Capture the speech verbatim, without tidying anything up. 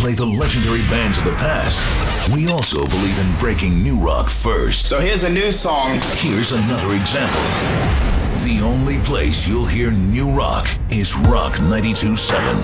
play the legendary bands of the past, we also believe in breaking new rock first. So here's a new song. Here's another example. The only place you'll hear new rock is Rock ninety-two point seven.